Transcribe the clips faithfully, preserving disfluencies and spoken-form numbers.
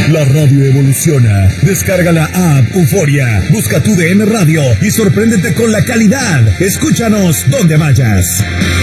La radio evoluciona. Descarga la app Euforia. Busca tu D N Radio y sorpréndete con la calidad. Escúchanos donde vayas.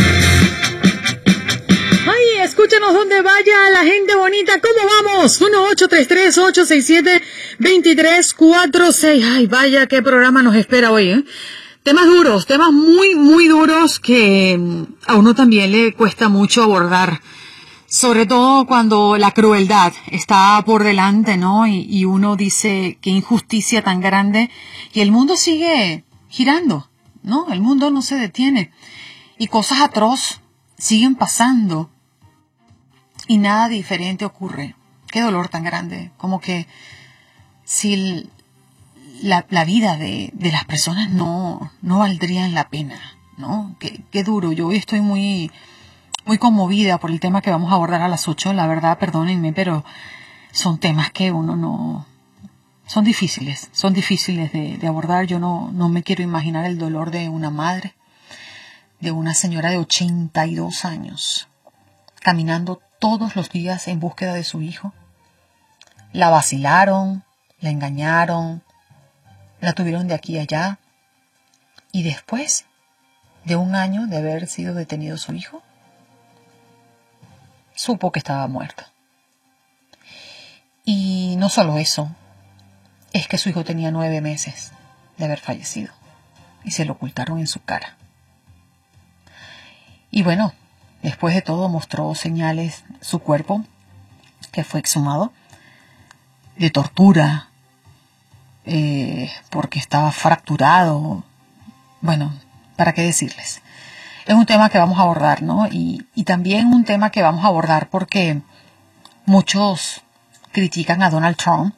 Ay, escúchanos donde vaya la gente bonita. ¿Cómo vamos? uno ocho tres tres, ocho seis siete, dos tres cuatro seis. Ay, vaya, qué programa nos espera hoy, ¿eh? Temas duros, temas muy, muy duros que a uno también le cuesta mucho abordar. Sobre todo cuando la crueldad está por delante, ¿no? Y, y uno dice, qué injusticia tan grande. Y el mundo sigue girando, ¿no? El mundo no se detiene. Y cosas atroces siguen pasando. Y nada diferente ocurre. Qué dolor tan grande. Como que si el, la, la vida de, de las personas no, no valdrían la pena, ¿no? Qué, qué duro. Yo hoy estoy muy... muy conmovida por el tema que vamos a abordar a las ocho. La verdad, perdónenme, pero son temas que uno no... Son difíciles, son difíciles de, de abordar. Yo no, no me quiero imaginar el dolor de una madre, de una señora de ochenta y dos años, caminando todos los días en búsqueda de su hijo. La vacilaron, la engañaron, la tuvieron de aquí a allá. Y después de un año de haber sido detenido su hijo, supo que estaba muerto. Y no solo eso, es que su hijo tenía nueve meses de haber fallecido y se lo ocultaron en su cara. Y bueno, después de todo mostró señales su cuerpo, que fue exhumado, de tortura, eh, porque estaba fracturado. Bueno, ¿para qué decirles? Es un tema que vamos a abordar, ¿no? Y, y también un tema que vamos a abordar porque muchos critican a Donald Trump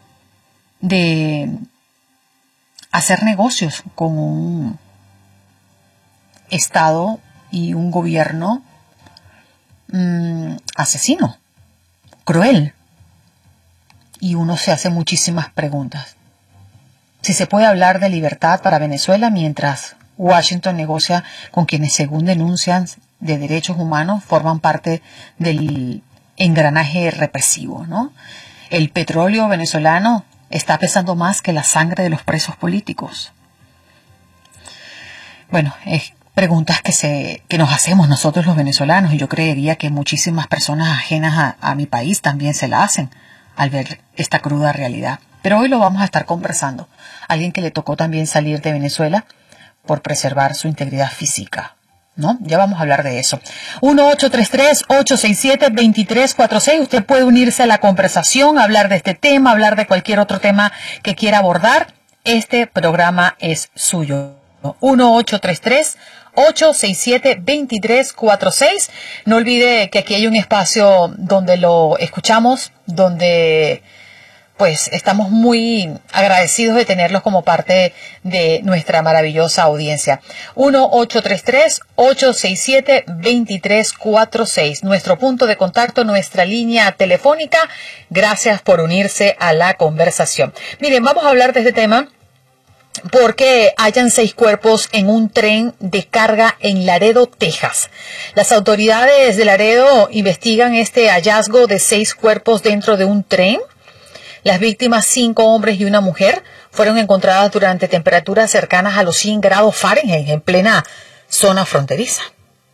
de hacer negocios con un Estado y un gobierno mmm, asesino, cruel. Y uno se hace muchísimas preguntas. Si se puede hablar de libertad para Venezuela mientras Washington negocia con quienes, según denuncian de derechos humanos, forman parte del engranaje represivo, ¿no? El petróleo venezolano está pesando más que la sangre de los presos políticos. Bueno, es preguntas que, se, que nos hacemos nosotros los venezolanos, y yo creería que muchísimas personas ajenas a, a mi país también se la hacen al ver esta cruda realidad. Pero hoy lo vamos a estar conversando. Alguien que le tocó también salir de Venezuela por preservar su integridad física, ¿no? Ya vamos a hablar de eso. uno ocho tres tres, ocho seis siete, dos tres cuatro seis. Usted puede unirse a la conversación, hablar de este tema, hablar de cualquier otro tema que quiera abordar. Este programa es suyo. uno ocho tres tres, ocho seis siete, dos tres cuatro seis. No olvide que aquí hay un espacio donde lo escuchamos, donde pues estamos muy agradecidos de tenerlos como parte de nuestra maravillosa audiencia. uno ocho tres tres, ocho seis siete, dos tres cuatro seis. Nuestro punto de contacto, nuestra línea telefónica. Gracias por unirse a la conversación. Miren, vamos a hablar de este tema porque hallan seis cuerpos en un tren de carga en Laredo, Texas. Las autoridades de Laredo investigan este hallazgo de seis cuerpos dentro de un tren. Las víctimas, cinco hombres y una mujer, fueron encontradas durante temperaturas cercanas a los cien grados Fahrenheit en plena zona fronteriza.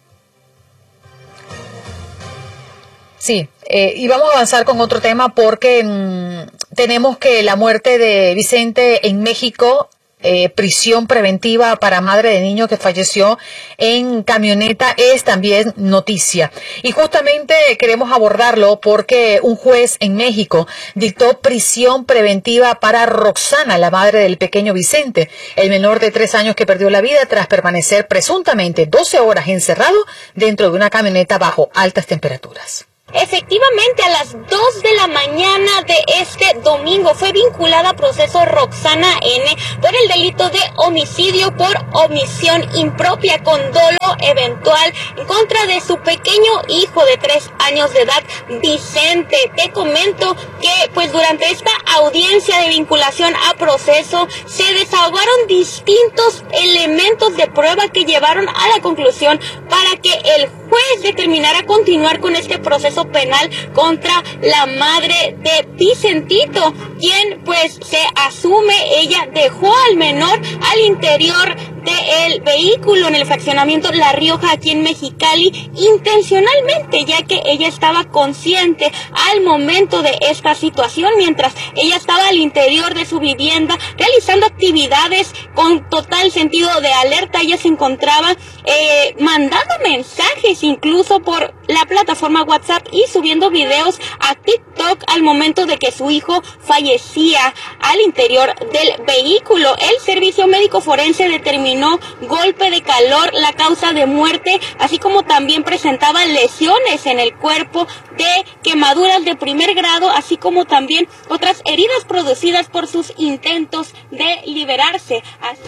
Sí, eh, y vamos a avanzar con otro tema porque mmm, tenemos que la muerte de Vicente en México, Eh, prisión preventiva para madre de niño que falleció en camioneta, es también noticia. Y justamente queremos abordarlo porque un juez en México dictó prisión preventiva para Roxana, la madre del pequeño Vicente, el menor de tres años que perdió la vida tras permanecer presuntamente doce horas encerrado dentro de una camioneta bajo altas temperaturas. Efectivamente, a las dos de la mañana de este domingo fue vinculada a proceso Roxana N. por el delito de homicidio por omisión impropia con dolo eventual en contra de su pequeño hijo de tres años de edad, Vicente. Te comento que pues durante esta audiencia de vinculación a proceso se desahogaron distintos elementos de prueba que llevaron a la conclusión para que el juez determinara continuar con este proceso penal contra la madre de Vicentito, quien pues se asume ella dejó al menor al interior del vehículo en el fraccionamiento La Rioja aquí en Mexicali intencionalmente, ya que ella estaba consciente al momento de esta situación, mientras ella estaba al interior de su vivienda realizando actividades con total sentido de alerta. Ella se encontraba eh, mandando mensajes incluso por la plataforma WhatsApp y subiendo videos a TikTok al momento de que su hijo fallecía al interior del vehículo. El servicio médico forense determinó golpe de calor, la causa de muerte, así como también presentaba lesiones en el cuerpo de quemaduras de primer grado, así como también otras heridas producidas por sus intentos de liberarse.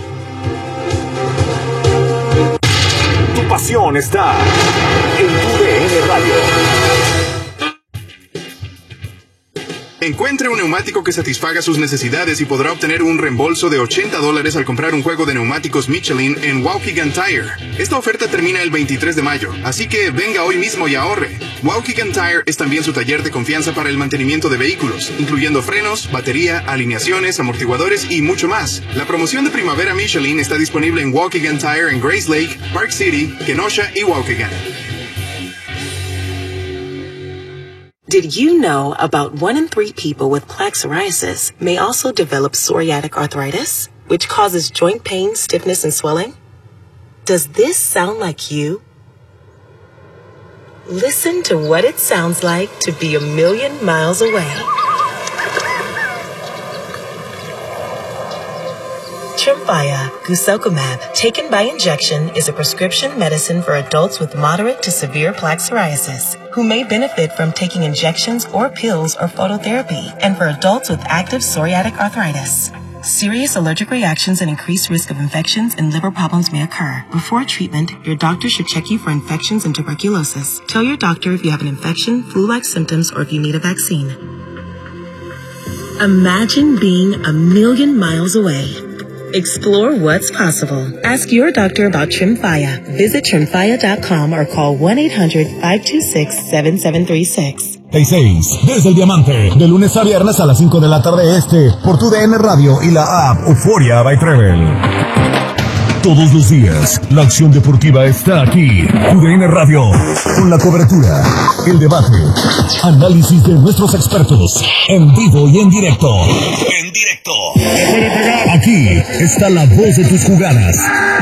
Tu pasión está en tu D N Radio. Encuentre un neumático que satisfaga sus necesidades y podrá obtener un reembolso de ochenta dólares al comprar un juego de neumáticos Michelin en Waukegan Tire. Esta oferta termina el veintitrés de mayo, así que venga hoy mismo y ahorre. Waukegan Tire es también su taller de confianza para el mantenimiento de vehículos, incluyendo frenos, batería, alineaciones, amortiguadores y mucho más. La promoción de primavera Michelin está disponible en Waukegan Tire en Grace Lake, Park City, Kenosha y Waukegan. Did you know about one in three people with plaque psoriasis may also develop psoriatic arthritis, which causes joint pain, stiffness, and swelling? Does this sound like you? Listen to what it sounds like to be a million miles away. Tremfya guselkumab, taken by injection, is a prescription medicine for adults with moderate to severe plaque psoriasis who may benefit from taking injections or pills or phototherapy, and for adults with active psoriatic arthritis. Serious allergic reactions and increased risk of infections and liver problems may occur. Before treatment, your doctor should check you for infections and tuberculosis. Tell your doctor if you have an infection, flu-like symptoms, or if you need a vaccine. Imagine being a million miles away. Explore what's possible. Ask your doctor about Tremfya. Visit tremfya dot com or call one eight hundred, five two six, seven seven three six. seis desde el Diamante, de lunes a viernes a las cinco de la tarde este, por tu D N Radio y la app Euforia by Travel. Todos los días, la acción deportiva está aquí. Tu D N Radio, con la cobertura, el debate, análisis de nuestros expertos, en vivo y en directo. En directo. Aquí está la voz de tus jugadas.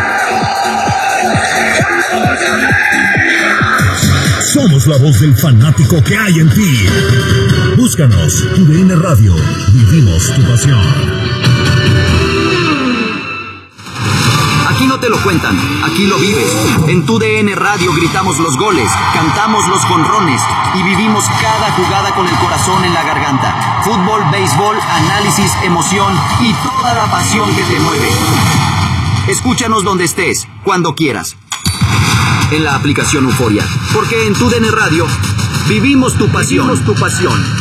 Somos la voz del fanático que hay en ti. Búscanos, tu D N Radio. Vivimos tu pasión. Aquí no te lo cuentan, aquí lo vives. En tu D N Radio gritamos los goles, cantamos los jonrones y vivimos cada jugada con el corazón en la garganta. Fútbol, béisbol, análisis, emoción y toda la pasión que te mueve. Escúchanos donde estés, cuando quieras. En la aplicación Euforia, porque en tu D N Radio vivimos tu pasión, vivimos tu pasión.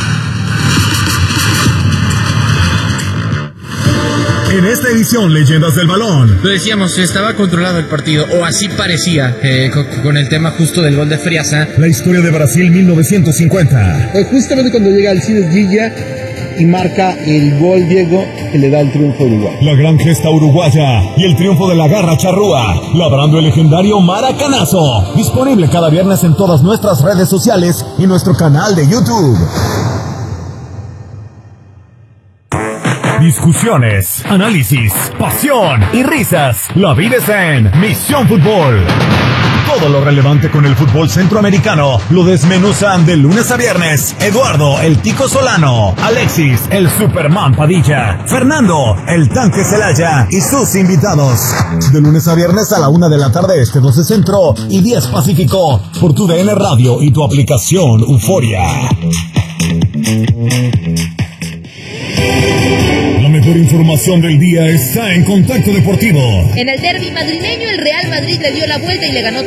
En esta edición, Leyendas del Balón. Lo decíamos, estaba controlado el partido, o así parecía, eh, con, con el tema justo del gol de Friasa. La historia de Brasil mil novecientos cincuenta. Eh, justamente cuando llega Alcides Gilla y marca el gol Diego que le da el triunfo a Uruguay. La gran gesta uruguaya y el triunfo de la garra charrúa, labrando el legendario maracanazo. Disponible cada viernes en todas nuestras redes sociales y nuestro canal de YouTube. Discusiones, análisis, pasión y risas. La vives en Misión Fútbol. Todo lo relevante con el fútbol centroamericano lo desmenuzan de lunes a viernes Eduardo el Tico Solano, Alexis el Superman Padilla, Fernando el Tanque Celaya y sus invitados. De lunes a viernes a la una de la tarde este, doce Centro y diez Pacífico por tu D N Radio y tu aplicación Euforia. La mejor información del día está en Contacto Deportivo. En el derbi madrileño, el Real Madrid le dio la vuelta y le ganó